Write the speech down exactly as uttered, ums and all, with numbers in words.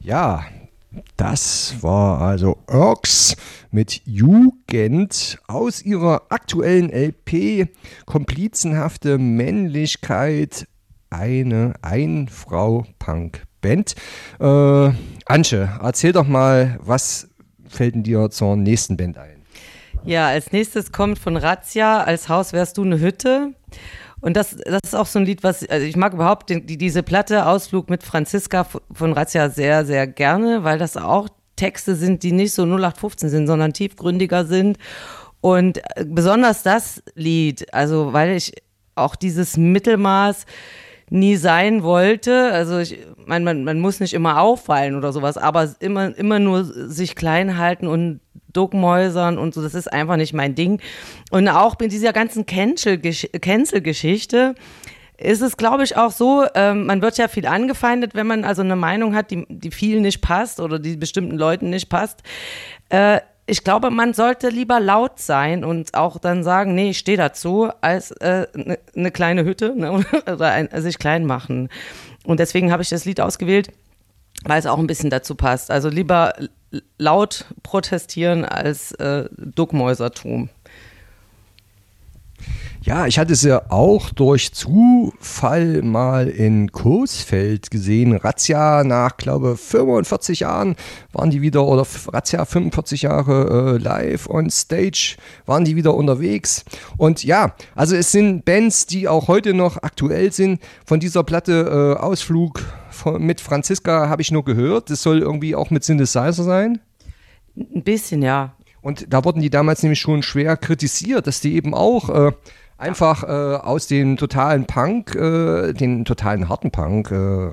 Ja, das war also Urks mit Jugend aus ihrer aktuellen L P Komplizenhafte Männlichkeit, eine Ein-Frau-Punk-Band. Äh, Antje, erzähl doch mal, was fällt denn dir zur nächsten Band ein? Ja, als nächstes kommt von Razzia, Als Haus wärst du eine Hütte. Und das, das ist auch so ein Lied, was, also ich mag überhaupt den, die, diese Platte Ausflug mit Franziska von Razzia sehr, sehr gerne, weil das auch Texte sind, die nicht so null acht fünfzehn sind, sondern tiefgründiger sind. Und besonders das Lied, also weil ich auch dieses Mittelmaß nie sein wollte, also ich meine, man, man muss nicht immer auffallen oder sowas, aber immer, immer nur sich klein halten und Duckmäusern und so, das ist einfach nicht mein Ding. Und auch mit dieser ganzen Cancel-Geschichte ist es, glaube ich, auch so, ähm, man wird ja viel angefeindet, wenn man also eine Meinung hat, die, die vielen nicht passt oder die bestimmten Leuten nicht passt. Äh, ich glaube, man sollte lieber laut sein und auch dann sagen, nee, ich stehe dazu, als äh, ne, eine kleine Hütte, ne, oder ein, sich klein machen. Und deswegen habe ich das Lied ausgewählt, weil es auch ein bisschen dazu passt. Also lieber laut protestieren als äh, Duckmäusertum. Ja, ich hatte es ja auch durch Zufall mal in Coesfeld gesehen. Razzia nach, glaube fünfundvierzig Jahren waren die wieder, oder Razzia fünfundvierzig Jahre äh, live on stage, waren die wieder unterwegs. Und ja, also es sind Bands, die auch heute noch aktuell sind. Von dieser Platte äh, Ausflug von, mit Franziska habe ich nur gehört. Das soll irgendwie auch mit Synthesizer sein. Ein bisschen, ja. Und da wurden die damals nämlich schon schwer kritisiert, dass die eben auch äh, einfach äh, aus dem totalen Punk, äh, den totalen harten Punk, äh,